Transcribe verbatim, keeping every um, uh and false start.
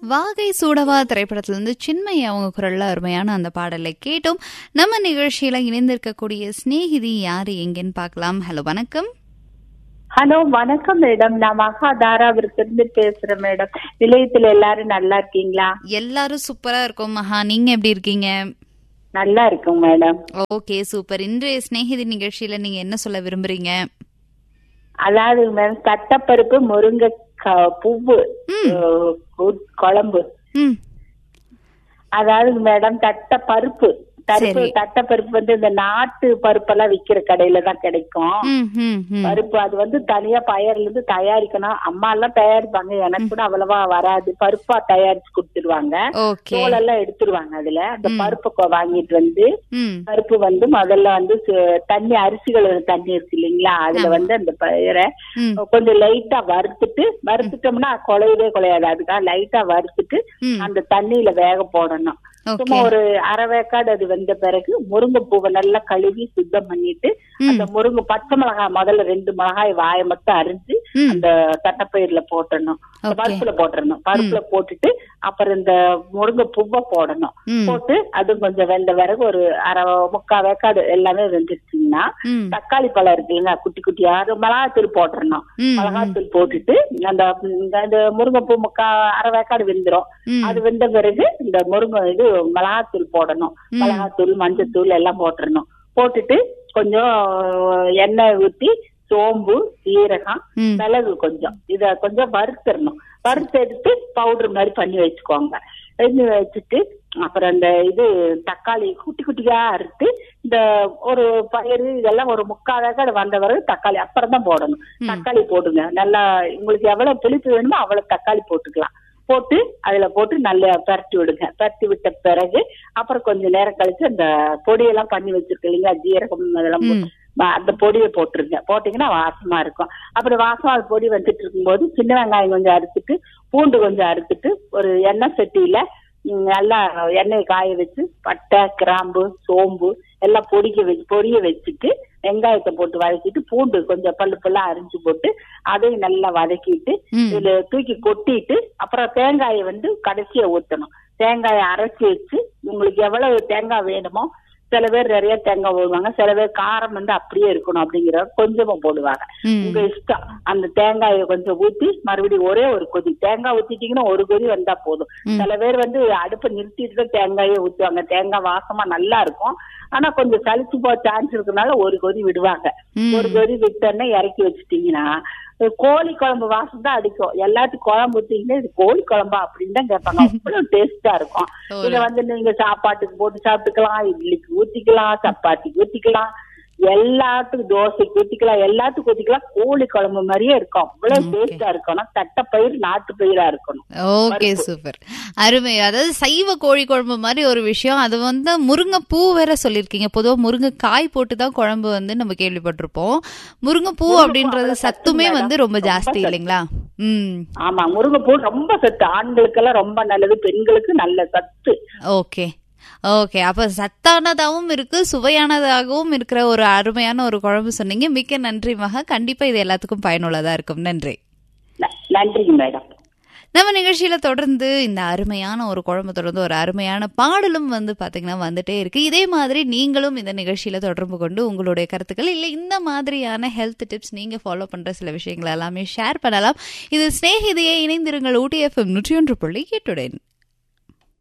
வாகை சூடவா திரைப்படத்திலிருந்து சின்மயி அவங்க குரல்ல அருமையான அந்த பாடலை கேட்டோம். நம்ம நிகழ்ச்சியில இணைந்திருக்கக்கூடிய சிநேகிதி யாரு எங்கன்னு பார்க்கலாம். ஹலோ வணக்கம். ஹலோ வணக்கம் மேடம், நான் மகா தாராபுரத்திலிருந்து பேசுறேன் மேடம். நிலையத்துல எல்லாரும் நல்லா இருக்கீங்களா? எல்லாரும் சூப்பரா இருக்கும் மகா, நீங்க எப்படி இருக்கீங்க? நல்லா இருக்கும் மேடம். Okay super. இன்றைய சிநேகிதி நிகழ்ச்சியில நீங்க என்ன சொல்ல விரும்புறீங்க? அதாவது மேடம், தட்டப்பருப்பு முருங்கை பூவு குழம்பு. அதாவது மேடம், தட்ட பருப்பு பருப்பு தட்டப்பருப்பு வந்து இந்த நாட்டு பருப்பெல்லாம் விக்கிற கடையில தான் கிடைக்கும் பருப்பு. அது வந்து தனியா பயர்ல இருந்து தயாரிக்கணும். அம்மா எல்லாம் தயாரிப்பாங்க, எனக்கு கூட அவ்வளவா வராது. பருப்பா தயாரிச்சு கொடுத்துருவாங்க, தோலெல்லாம் எடுத்துருவாங்க. அதுல அந்த பருப்பை வாங்கிட்டு வந்து பருப்பு வந்து முதல்ல வந்து தண்ணி அரிசிகள் தண்ணி இருக்கு இல்லைங்களா, அதுல வந்து அந்த பயிரை கொஞ்சம் லைட்டா வறுத்துட்டு, வறுத்துட்டோம்னா குழையவே குழையாது, அதுக்காக லைட்டா வறுத்துட்டு அந்த தண்ணியில வேக போடணும். சும்மா ஒரு அரை வேக்காடு அது வெந்த பிறகு முருங்கை பூவை நல்லா கழுவி சுத்தம் பண்ணிட்டு, அந்த முருங்கை பச்சை மிளகாய் முதல்ல ரெண்டு மிளகாய் வாயை மட்டும் அரிஞ்சு அந்த தட்டப்பயிர்ல போட்டணும், பருப்புல போட்டுறணும். பருப்புல போட்டுட்டு அப்புறம் இந்த முருங்கை பூவை போடணும். போட்டு அது கொஞ்சம் வெந்த பிறகு ஒரு அரை முக்கா வேக்காடு எல்லாமே வெந்துருச்சுன்னா, தக்காளி பழம் இருக்குங்க குட்டி குட்டியா, மிளகாத்தூள் போட்டுறணும். மிளகாத்தூள் போட்டுட்டு அந்த முருங்கை பூ முக்கா அரை வேக்காடு வெந்துரும். அது வெந்த பிறகு இந்த முருங்கை இது மிளகாத்தூள் போடணும். மிளகாத்தூள் மஞ்சத்தூள் எல்லாம் போட்டுறணும். போட்டுட்டு கொஞ்சம் எண்ணெய் ஊத்தி சோம்பு சீரகம் மிளகு கொஞ்சம் இத கொஞ்சம் வறுத்துடணும். வறுத்து எடுத்து பவுடர் மாதிரி பண்ணி வச்சுக்கோங்க. பண்ணி வச்சுட்டு அப்புறம் இந்த இது தக்காளி குட்டி குட்டியா அறுத்து இந்த ஒரு பயிறு இதெல்லாம் ஒரு முக்கால் வந்த பிறகு தக்காளி அப்புறம் தான் போடணும். தக்காளி போடுங்க. நல்லா உங்களுக்கு எவ்வளவு புளிப்பு வேணுமோ அவ்வளவு தக்காளி போட்டுக்கலாம். போட்டு அதுல போட்டு நல்லா பரட்டி விடுங்க. பரட்டி விட்ட பிறகு அப்புறம் கொஞ்ச நேரம் கழிச்சு அந்த பொடியெல்லாம் பண்ணி வச்சிருக்க இல்லைங்களா, ஜீரகம் அதெல்லாம் அந்த பொடியை போட்டுருங்க. போட்டீங்கன்னா வாசமா இருக்கும். அப்படி வாசமா அது பொடி வந்துட்டு இருக்கும் போது சின்ன வெங்காயம் கொஞ்சம் அறுத்துட்டு, பூண்டு கொஞ்சம் அறுத்துட்டு, ஒரு எண்ணெய் சட்டியில நல்லா எண்ணெயை காய வச்சு பட்டை கிராம்பு சோம்பு எல்லாம் பொடிக்க வச்சு பொடிய வச்சுட்டு வெங்காயத்தை போட்டு வதக்கிட்டு, பூண்டு கொஞ்சம் பல்லு பல்லா அரிஞ்சு போட்டு அதையும் நல்லா வதக்கிட்டு இதுல தூக்கி கொட்டிட்டு, அப்புறம் தேங்காயை வந்து கடைசியா ஊத்தணும். தேங்காயை அரைச்சி வச்சு உங்களுக்கு எவ்வளவு தேங்காய் வேணுமோ, சில பேர் நிறைய தேங்காய் போடுவாங்க, சில பேர் காரம் வந்து அப்படியே இருக்கணும் அப்படிங்கிற கொஞ்சமா போடுவாங்க. உங்க இஷ்டம். அந்த தேங்காயை கொஞ்சம் ஊத்தி மறுபடியும் ஒரே ஒரு கொதி தேங்காய் ஊத்திட்டீங்கன்னா ஒரு கொதி வந்தா போதும். சில பேர் வந்து அடுப்பை நிறுத்திட்டு தான் தேங்காயே ஊத்துவாங்க. தேங்காய் வாசமா நல்லா இருக்கும், ஆனா கொஞ்சம் சளிச்சு போக சான்ஸ் இருக்கனால ஒரு கொதி விடுவாங்க. ஒரு கொதி விட்டோன்னே இறக்கி வச்சுட்டீங்கன்னா கோழி குழம்பு வாசம் தான் அடிக்கும். எல்லாத்துக்கும் குழம்பு ஊத்தீங்கன்னா இது கோழி குழம்பா அப்படின்னு தான் கேட்பாங்க. அவ்வளவு டேஸ்டா இருக்கும். இத வந்து நீங்க சாப்பாட்டுக்கு போட்டு சாப்பிட்டுக்கலாம், இட்லிக்கு ஊத்திக்கலாம், சப்பாத்திக்கு ஊத்திக்கலாம், எல்லாத்துக்கும் தோசைக்கு ஊத்திக்கலாம், எல்லாத்துக்கும் ஊத்திக்கலாம். கோழி குழம்பு மாதிரியே இருக்கும். அவ்வளவு டேஸ்டா இருக்கணும். தட்டப்பயிர் நாட்டு பயிரா இருக்கணும். ஓகே சூப்பர், அருமை. அதாவது சைவ கோழி குழம்பு மாதிரி ஒரு விஷயம். அது வந்து முருங்கை பூ வேற சொல்லிருக்கீங்க. பொதுவா முருங்கை காய் போட்டுதான் குழம்பு வந்து நம்ம கேள்விப்பட்டிருப்போம். முருங்கை பூ அப்படின்றது சத்துமே வந்து ரொம்ப ஜாஸ்தி இல்லைங்களா? உம் ஆமா, முருங்கை பூ ரொம்ப சத்து. ஆண்களுக்கெல்லாம் ரொம்ப நல்லது, பெண்களுக்கு நல்ல சத்து. ஓகே ஓகே, அப்ப சத்தானதாகவும் இருக்கு, சுவையானதாகவும் இருக்கிற ஒரு அருமையான ஒரு குழம்பு சொன்னீங்க. மிக்க நன்றி மகா. கண்டிப்பா இது எல்லாத்துக்கும் பயனுள்ளதா இருக்கும். நன்றி. நன்றி மேடம். நம்ம நிகழ்ச்சியில தொடர்ந்து இந்த அருமையான ஒரு குழம்பு, தொடர்ந்து ஒரு அருமையான பாடலும் வந்து பாத்தீங்கன்னா வந்துட்டே இருக்கு. இதே மாதிரி நீங்களும் இந்த நிகழ்ச்சியில தொடர்பு கொண்டு உங்களுடைய கருத்துக்கள் இல்ல இந்த மாதிரியான ஹெல்த் டிப்ஸ் நீங்க ஃபாலோ பண்ற சில விஷயங்கள் எல்லாமே ஷேர் பண்ணலாம். இது சிநேகிதியை இணைந்திருங்கள் ஊட்டி எஃப்எம் நூற்றி ஒன்று புள்ளி எட்டுடன்.